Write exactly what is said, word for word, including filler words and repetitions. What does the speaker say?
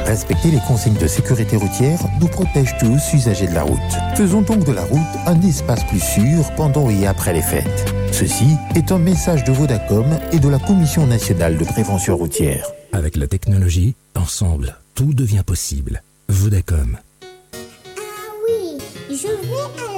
Respecter les consignes de sécurité routière nous protège tous, usagers de la route. Faisons donc de la route un espace plus sûr pendant et après les fêtes. Ceci est un message de Vodacom et de la Commission nationale de prévention routière. Avec la technologie, ensemble, tout devient possible. Vodacom. Ah oui, je vais à